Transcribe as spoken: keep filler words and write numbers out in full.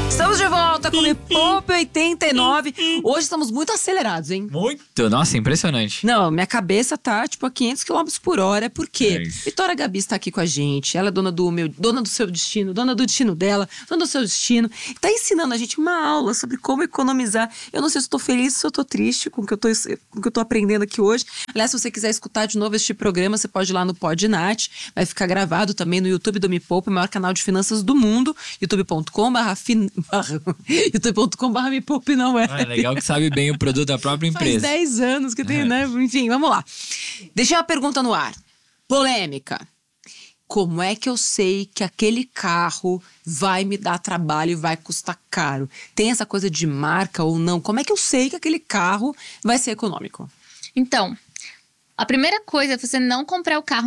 Estamos de volta com o Me Poupe oitenta e nove. Hoje estamos muito acelerados, hein? Muito. Nossa, impressionante. Não, minha cabeça tá tipo a quinhentos quilômetros por hora. Por quê? É Vitória Gabi está aqui com a gente. Ela é dona do meu, dona do seu destino, dona do destino dela, dona do seu destino. Tá ensinando a gente uma aula sobre como economizar. Eu não sei se eu tô feliz ou se eu tô triste com o que eu tô, com o que eu tô aprendendo aqui hoje. Aliás, se você quiser escutar de novo este programa, você pode ir lá no Podnat. Vai ficar gravado também no YouTube do Me Poupe, o maior canal de finanças do mundo. youtube ponto com barra youtube ponto com barra Me Poupe não é. Ah, é legal que sabe bem o produto da própria empresa. Faz dez anos que tem, É. né? Enfim, vamos lá. Deixei uma pergunta no ar. Polêmica. Como é que eu sei que aquele carro vai me dar trabalho e vai custar caro? Tem essa coisa de marca ou não? Como é que eu sei que aquele carro vai ser econômico? Então, a primeira coisa é você não comprar o carro